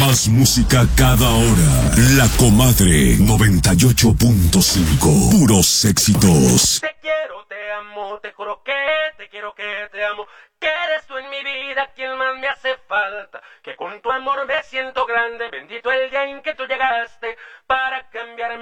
Más música cada hora. La Comadre 98.5. Puros éxitos. Te quiero, te amo, te juro que te quiero, que te amo. Que eres tú en mi vida quien más me hace falta. Que con tu amor me siento grande. Bendito el día en que tú llegaste para cambiarme.